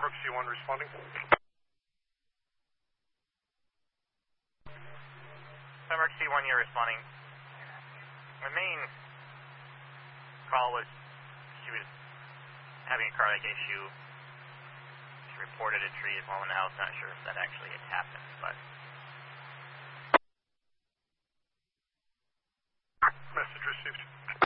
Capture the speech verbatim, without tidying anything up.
Pembroke C one responding. Pembroke C one, you're responding. My main call was she was having a cardiac issue. She reported a tree as well in the house. Not sure if that actually had happened, but. Message received.